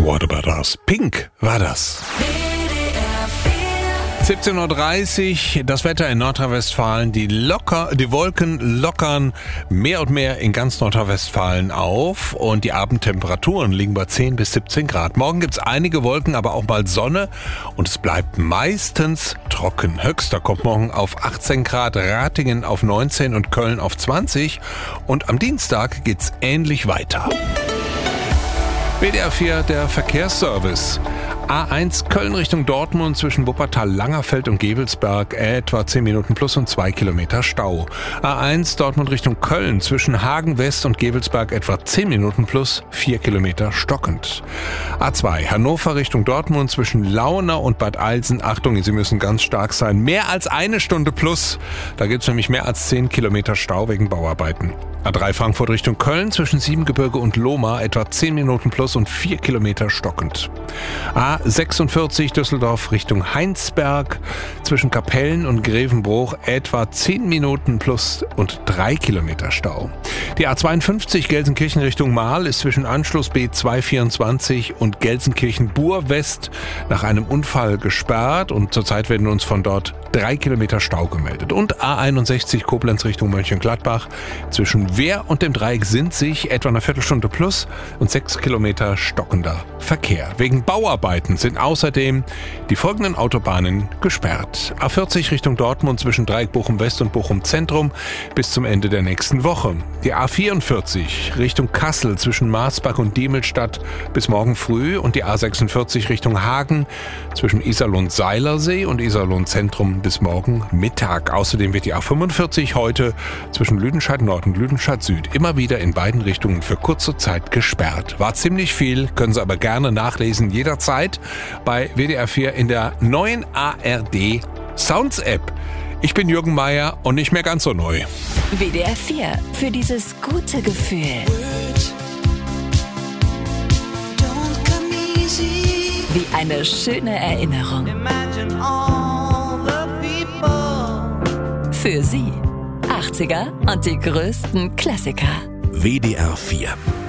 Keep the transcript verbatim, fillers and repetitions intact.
What About Us? Pink war das. siebzehn Uhr dreißig, das Wetter in Nordrhein-Westfalen, die, locker, die Wolken lockern mehr und mehr in ganz Nordrhein-Westfalen auf und die Abendtemperaturen liegen bei zehn bis siebzehn Grad. Morgen gibt es einige Wolken, aber auch bald Sonne und es bleibt meistens trocken. Höchster kommt morgen auf achtzehn Grad, Ratingen auf neunzehn und Köln auf zwanzig und am Dienstag geht's ähnlich weiter. W D R vier, der Verkehrsservice. A eins Köln Richtung Dortmund zwischen Wuppertal, Langerfeld und Gevelsberg etwa zehn Minuten plus und zwei Kilometer Stau. A eins Dortmund Richtung Köln zwischen Hagen West und Gevelsberg etwa zehn Minuten plus vier Kilometer stockend. A zwei Hannover Richtung Dortmund zwischen Launa und Bad Eilsen. Achtung, Sie müssen ganz stark sein. Mehr als eine Stunde plus. Da gibt es nämlich mehr als zehn Kilometer Stau wegen Bauarbeiten. A drei Frankfurt Richtung Köln zwischen Siebengebirge und Lohmar etwa zehn Minuten plus und vier Kilometer stockend. A sechsundvierzig Düsseldorf Richtung Heinsberg zwischen Kapellen und Grevenbruch etwa zehn Minuten plus und drei Kilometer Stau. Die A zweiundfünfzig Gelsenkirchen Richtung Marl ist zwischen Anschluss B zweihundertvierundzwanzig und Gelsenkirchen-Bur West nach einem Unfall gesperrt und zurzeit werden uns von dort drei Kilometer Stau gemeldet. Und A einundsechzig Koblenz Richtung Mönchengladbach zwischen Wehr und dem Dreieck Sinzig etwa eine Viertelstunde plus und sechs Kilometer stockender Verkehr. Wegen Bauarbeiten sind außerdem die folgenden Autobahnen gesperrt. A vierzig Richtung Dortmund zwischen Dreieck Bochum West und Bochum Zentrum bis zum Ende der nächsten Woche. Die A vierundvierzig Richtung Kassel zwischen Marsbach und Diemelstadt bis morgen früh und die A sechsundvierzig Richtung Hagen zwischen Iserlohn-Seilersee und Iserlohn-Zentrum bis morgen Mittag. Außerdem wird die A fünfundvierzig heute zwischen Lüdenscheid Nord und Lüdenscheid Süd immer wieder in beiden Richtungen für kurze Zeit gesperrt. War ziemlich viel, können Sie aber gerne nachlesen, jederzeit bei W D R vier in der neuen A R D Sounds App. Ich bin Jürgen Meier und nicht mehr ganz so neu. W D R vier, für dieses gute Gefühl. Wie eine schöne Erinnerung. Für Sie. achtziger und die größten Klassiker. W D R vier.